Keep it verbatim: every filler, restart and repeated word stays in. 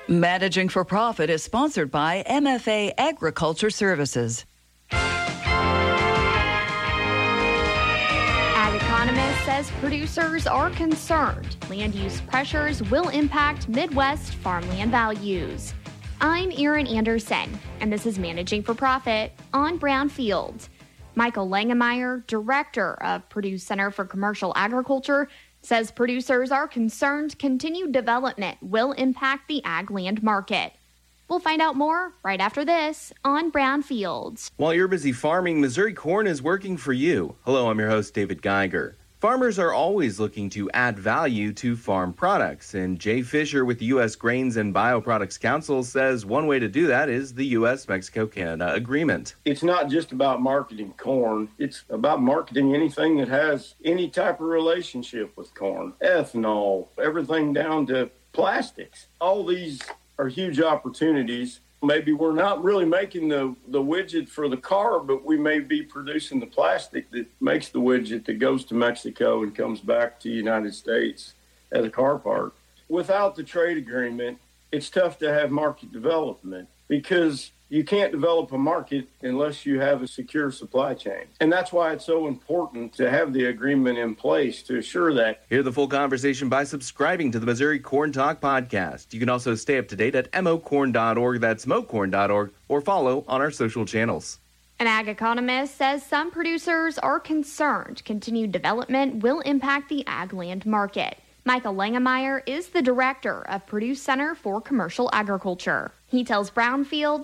Managing for Profit is sponsored by M F A Agriculture Services. Ag Economist says producers are concerned land use pressures will impact Midwest farmland values. I'm Erin Anderson, and this is Managing for Profit on Brownfield. Michael Langemeyer, director of Purdue Center for Commercial Agriculture, says producers are concerned continued development will impact the ag land market. We'll find out more right after this on Brownfields. While you're busy farming, Missouri Corn is working for you. Hello, I'm your host, David Geiger. Farmers are always looking to add value to farm products, and Jay Fisher with the U S Grains and Bioproducts Council says one way to do that is the U S Mexico Canada agreement. It's not just about marketing corn. It's about marketing anything that has any type of relationship with corn. Ethanol, everything down to plastics. All these are huge opportunities. Maybe we're not really making the, the widget for the car, but we may be producing the plastic that makes the widget that goes to Mexico and comes back to the United States as a car part. Without the trade agreement, it's tough to have market development because you can't develop a market unless you have a secure supply chain. And that's why it's so important to have the agreement in place to assure that. Hear the full conversation by subscribing to the Missouri Corn Talk podcast. You can also stay up to date at m o corn dot org, that's mo corn dot org, or follow on our social channels. An ag economist says some producers are concerned continued development will impact the ag land market. Michael Langemeyer is the director of Purdue Center for Commercial Agriculture. He tells Brownfield